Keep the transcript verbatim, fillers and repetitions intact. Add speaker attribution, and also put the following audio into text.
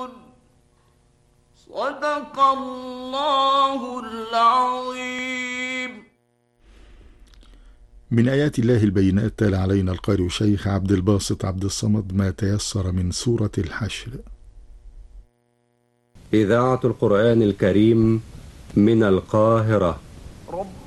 Speaker 1: صدق الله العظيم.
Speaker 2: من آيات الله البينات تلا علينا القارئ الشيخ عبد الباسط عبد الصمد ما تيسر من سورة الحشر.
Speaker 3: إذاعة القرآن الكريم من القاهرة.
Speaker 1: رب